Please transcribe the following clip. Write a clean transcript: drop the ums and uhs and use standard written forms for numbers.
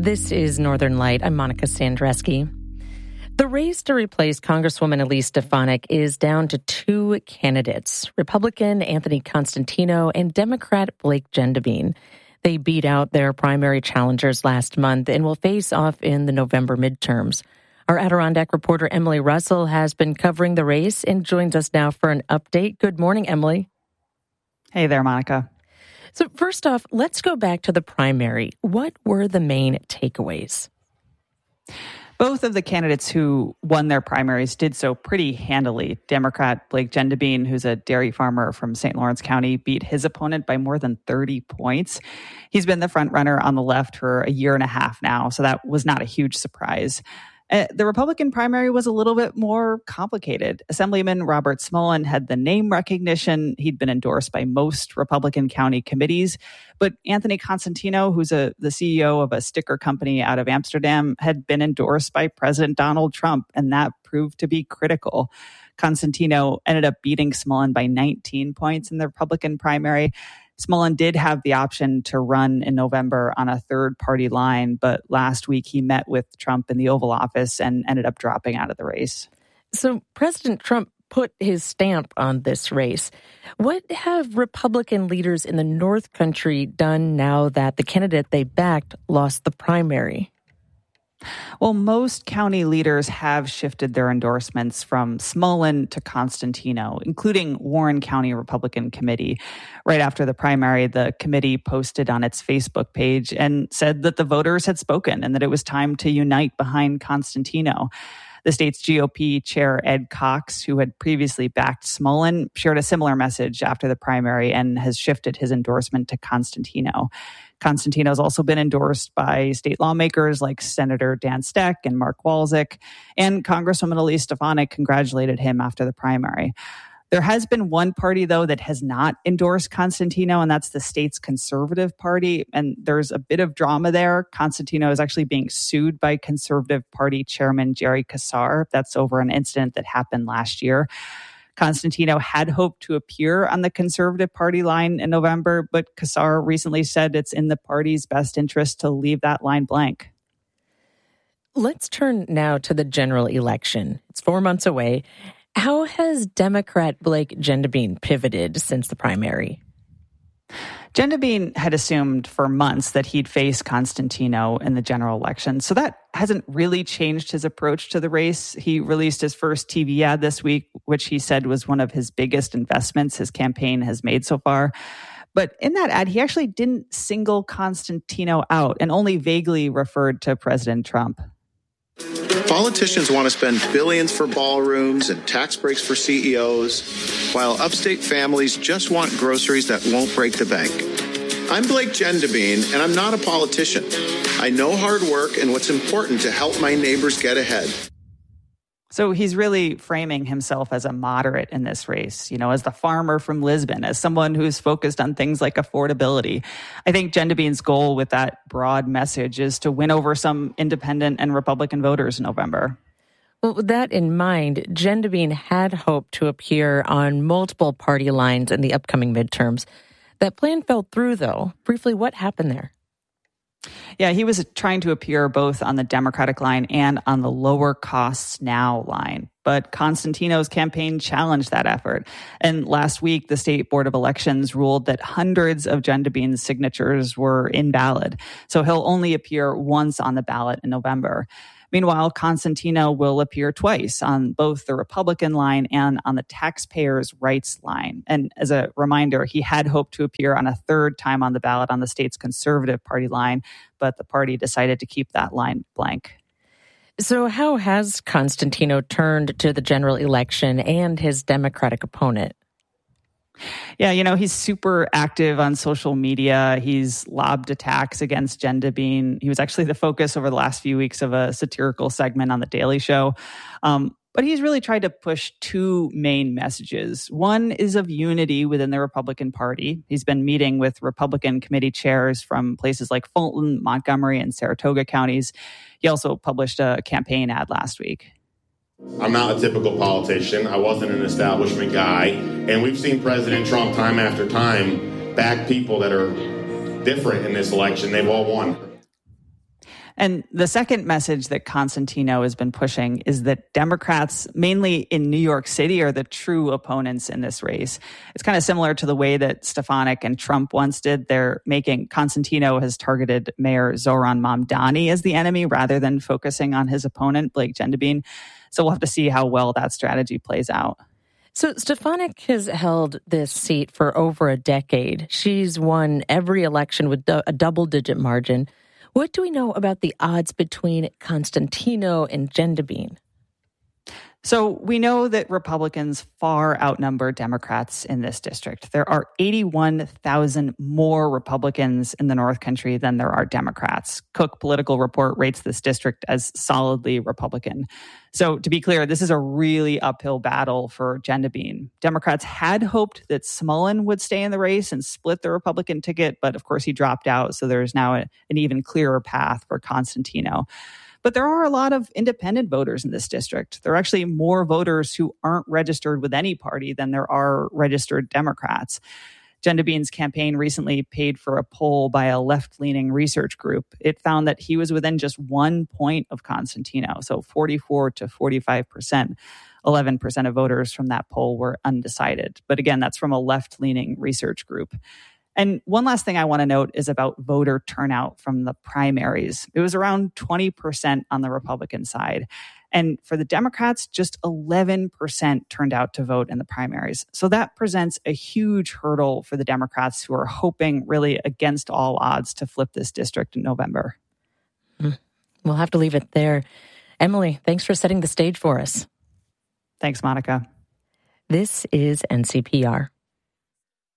This is Northern Light. I'm Monica Sandreski. The race to replace Congresswoman Elise Stefanik is down to two candidates, Republican Anthony Constantino and Democrat Blake Gendebien. They beat out their primary challengers last month and will face off in the November midterms. Our Adirondack reporter Emily Russell has been covering the race and joins us now for an update. Good morning, Emily. Hey there, Monica. So first off, let's go back to the primary. What were the main takeaways? Both of the candidates who won their primaries did so pretty handily. Democrat Blake Gendebien, who's a dairy farmer from St. Lawrence County, beat his opponent by more than 30 points. He's been the front runner on the left for a year and a half now, so that was not a huge surprise. The Republican primary was a little bit more complicated. Assemblyman Robert Smolin had the name recognition. He'd been endorsed by most Republican county committees. But Anthony Constantino, who's the CEO of a sticker company out of Amsterdam, had been endorsed by President Donald Trump, and that proved to be critical. Constantino ended up beating Smolin by 19 points in the Republican primary. Smolin did have the option to run in November on a third-party line, but last week he met with Trump in the Oval Office and ended up dropping out of the race. So President Trump put his stamp on this race. What have Republican leaders in the North Country done now that the candidate they backed lost the primary? Well, most county leaders have shifted their endorsements from Smolin to Constantino, including Warren County Republican Committee. Right after the primary, the committee posted on its Facebook page and said that the voters had spoken and that it was time to unite behind Constantino. The state's GOP chair, Ed Cox, who had previously backed Smolin, shared a similar message after the primary and has shifted his endorsement to Constantino. Constantino has also been endorsed by state lawmakers like Senator Dan Steck and Mark Walczyk, and Congresswoman Elise Stefanik congratulated him after the primary. There has been one party, though, that has not endorsed Constantino, and that's the state's Conservative Party. And there's a bit of drama there. Constantino is actually being sued by Conservative Party Chairman Jerry Kassar. That's over an incident that happened last year. Constantino had hoped to appear on the Conservative Party line in November, but Kassar recently said it's in the party's best interest to leave that line blank. Let's turn now to the general election. It's 4 months away. How has Democrat Blake Gendebien pivoted since the primary? Gendebien had assumed for months that he'd face Constantino in the general election, so that hasn't really changed his approach to the race. He released his first TV ad this week, which he said was one of his biggest investments his campaign has made so far. But in that ad, he actually didn't single Constantino out and only vaguely referred to President Trump. Politicians want to spend billions for ballrooms and tax breaks for CEOs, while upstate families just want groceries that won't break the bank. I'm Blake Gendebien, and I'm not a politician. I know hard work and what's important to help my neighbors get ahead. So he's really framing himself as a moderate in this race, as the farmer from Lisbon, as someone who's focused on things like affordability. I think Gendebien's goal with that broad message is to win over some independent and Republican voters in November. Well, with that in mind, Gendebien had hoped to appear on multiple party lines in the upcoming midterms. That plan fell through, though. Briefly, what happened there? Yeah, he was trying to appear both on the Democratic line and on the lower costs now line. But Constantino's campaign challenged that effort. And last week, the State Board of Elections ruled that hundreds of Gendebien's signatures were invalid. So he'll only appear once on the ballot in November. Meanwhile, Constantino will appear twice on both the Republican line and on the taxpayers' rights line. And as a reminder, he had hoped to appear on a third time on the ballot on the state's Conservative Party line, but the party decided to keep that line blank. So how has Constantino turned to the general election and his Democratic opponent? Yeah, he's super active on social media. He's lobbed attacks against Gendebien. He was actually the focus over the last few weeks of a satirical segment on The Daily Show. But he's really tried to push two main messages. One is of unity within the Republican Party. He's been meeting with Republican committee chairs from places like Fulton, Montgomery, and Saratoga counties. He also published a campaign ad last week. I'm not a typical politician. I wasn't an establishment guy. And we've seen President Trump time after time back people that are different in this election. They've all won. And the second message that Constantino has been pushing is that Democrats, mainly in New York City, are the true opponents in this race. It's kind of similar to the way that Stefanik and Trump once did. Constantino has targeted Mayor Zohran Mamdani as the enemy rather than focusing on his opponent, Blake Gendebien. So we'll have to see how well that strategy plays out. So Stefanik has held this seat for over a decade. She's won every election with a double-digit margin. What do we know about the odds between Constantino and Gendebien? So we know that Republicans far outnumber Democrats in this district. There are 81,000 more Republicans in the North Country than there are Democrats. Cook Political Report rates this district as solidly Republican. So to be clear, this is a really uphill battle for Gendebien. Democrats had hoped that Smullen would stay in the race and split the Republican ticket, but of course he dropped out, so there's now an even clearer path for Constantino. But there are a lot of independent voters in this district. There are actually more voters who aren't registered with any party than there are registered Democrats. Gendebien's campaign recently paid for a poll by a left-leaning research group. It found that he was within just 1 point of Constantino, so 44 to 45%. 11% of voters from that poll were undecided. But again, that's from a left-leaning research group. And one last thing I want to note is about voter turnout from the primaries. It was around 20% on the Republican side. And for the Democrats, just 11% turned out to vote in the primaries. So that presents a huge hurdle for the Democrats who are hoping really against all odds to flip this district in November. We'll have to leave it there. Emily, thanks for setting the stage for us. Thanks, Monica. This is NCPR.